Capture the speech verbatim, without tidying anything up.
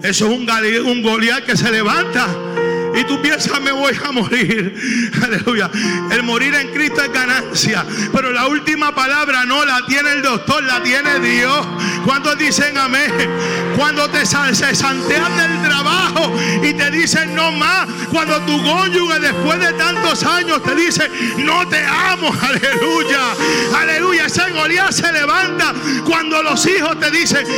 Eso es un, un Goliat que se levanta. Y tú piensas, me voy a morir. Aleluya. El morir en Cristo es ganancia. Pero la última palabra no la tiene el doctor, la tiene Dios. ¿Cuántos dicen amén? Cuando te se santean del trabajo y te dicen no más. Cuando tu cónyuge después de tantos años te dice no te amo. Aleluya. Aleluya. Ese Goliat se levanta cuando los hijos te dicen